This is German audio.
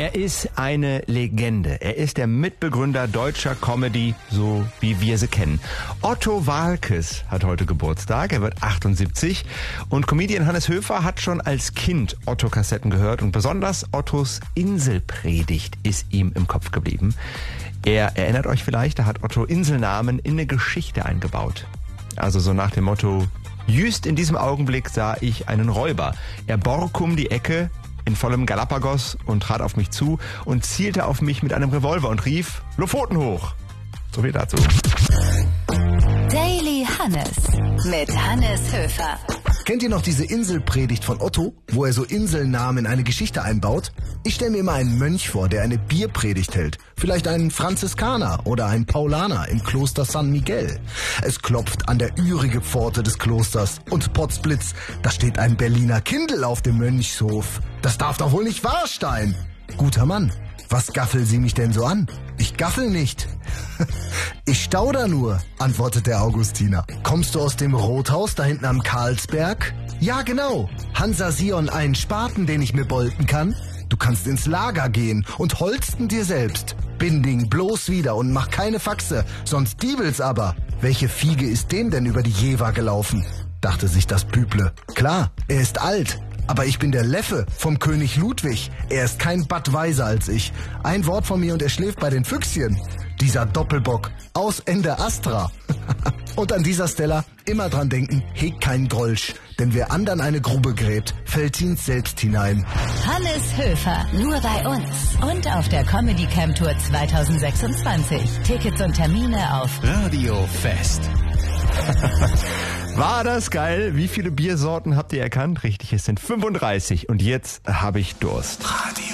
Er ist eine Legende. Er ist der Mitbegründer deutscher Comedy, so wie wir sie kennen. Otto Waalkes hat heute Geburtstag. Er wird 78. Und Comedian Hannes Höfer hat schon als Kind Otto-Kassetten gehört. Und besonders Ottos Inselpredigt ist ihm im Kopf geblieben. Er erinnert euch vielleicht, da hat Otto Inselnamen in eine Geschichte eingebaut. Also so nach dem Motto: Just in diesem Augenblick sah ich einen Räuber. Er borg um die Ecke in vollem Galapagos und trat auf mich zu und zielte auf mich mit einem Revolver und rief: Lofoten hoch. So viel dazu. Daily Hannes mit Hannes Höfer. Kennt ihr noch diese Inselpredigt von Otto, wo er so Inselnamen in eine Geschichte einbaut? Ich stelle mir immer einen Mönch vor, der eine Bierpredigt hält. Vielleicht einen Franziskaner oder einen Paulaner im Kloster San Miguel. Es klopft an der ürige Pforte des Klosters und potzblitz, da steht ein Berliner Kindl auf dem Mönchshof. Das darf doch wohl nicht wahr sein. Guter Mann, was gaffel Sie mich denn so an? Ich gaffel nicht. Ich stauder nur, antwortet der Augustiner. Kommst du aus dem Rothaus da hinten am Karlsberg? Ja, genau. Hansa Sion einen Spaten, den ich mir bolten kann? Du kannst ins Lager gehen und holsten dir selbst. Binding bloß wieder und mach keine Faxe, sonst diebel's aber. Welche Fiege ist dem denn über die Jever gelaufen? Dachte sich das Büble. Klar, er ist alt. Aber ich bin der Leffe vom König Ludwig. Er ist kein Bad weiser als ich. Ein Wort von mir und er schläft bei den Füchschen. Dieser Doppelbock aus Ende Astra. Und an dieser Stelle immer dran denken, hegt keinen Grolsch. Denn wer anderen eine Grube gräbt, fällt ihn selbst hinein. Hannes Höfer, nur bei uns. Und auf der Comedy Camp Tour 2026. Tickets und Termine auf Radio Fest. War das geil? Wie viele Biersorten habt ihr erkannt? Richtig, es sind 35. Und jetzt habe ich Durst. Radio